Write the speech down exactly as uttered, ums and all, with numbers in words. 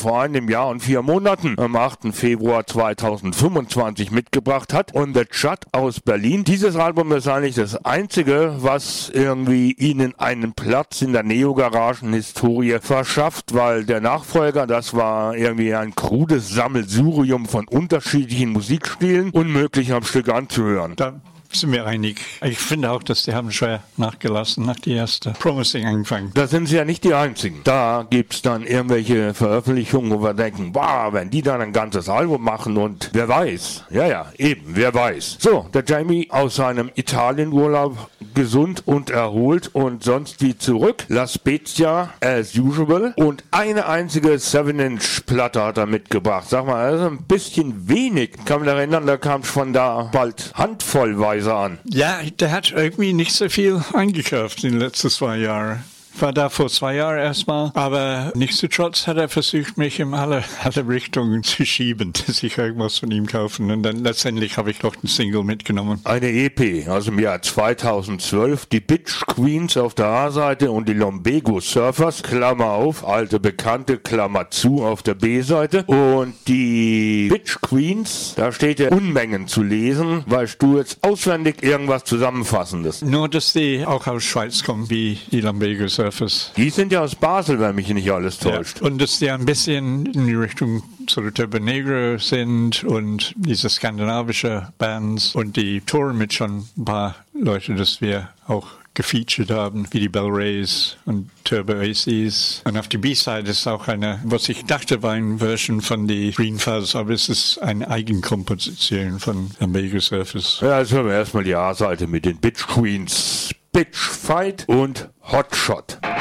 vor einem Jahr und vier Monaten am achten Februar zweitausendfünfundzwanzig mitgebracht hat. Und The Chud aus Berlin. Dieses Album ist eigentlich das einzige, was irgendwie ihnen einen Platz in der Neo-Garagen-Historie verschafft, weil der Nachfolger, das war irgendwie ein krudes Sammelsurium von unterschiedlichen Musikstilen, unmöglich am Stück anzuhören. Da sind wir einig. Ich finde auch, dass die haben schwer nachgelassen nach die erste Promising angefangen. Da sind sie ja nicht die einzigen. Da gibt's dann irgendwelche Veröffentlichungen, wo wir denken, wow, wenn die dann ein ganzes Album machen und wer weiß. Ja, ja, eben, wer weiß. So, der Jamie aus seinem Italienurlaub gesund und erholt und sonst wie zurück. La Spezia as usual und eine einzige seven Inch Platte hat er mitgebracht. Sag mal, das ist ein bisschen wenig. Ich kann mich erinnern, da kam es von da bald handvollweise an. Ja, der hat irgendwie nicht so viel eingekauft in den letzten zwei Jahren. Ich war da vor zwei Jahren erstmal, aber nichtsdestotrotz hat er versucht, mich in alle, alle Richtungen zu schieben, dass ich irgendwas von ihm kaufen. Und dann letztendlich habe ich doch den Single mitgenommen. Eine E P aus dem Jahr zweitausendzwölf, die Bitch Queens auf der A-Seite und die Lumbago Surfers, Klammer auf, alte Bekannte, Klammer zu, auf der B-Seite. Und die Bitch Queens, da steht ja Unmengen zu lesen. Weißt du jetzt auswendig irgendwas Zusammenfassendes? Nur, dass die auch aus Schweiz kommen, wie die Lumbago Surfers. Die sind ja aus Basel, wenn mich nicht alles täuscht. Ja. Und dass die ein bisschen in die Richtung so Turbo Negro sind und diese skandinavische Bands und die touren mit schon ein paar Leute, dass wir auch gefeatured haben, wie die Bell Rays und Turbo Aces. Und auf die B-Side ist auch eine, was ich dachte, war eine Version von die Green Fuzz, aber es ist eine Eigenkomposition von Lumbago Surfers. Ja, jetzt hören wir erstmal die A-Seite mit den Bitch Queens. Bitch Fight und Hotshot.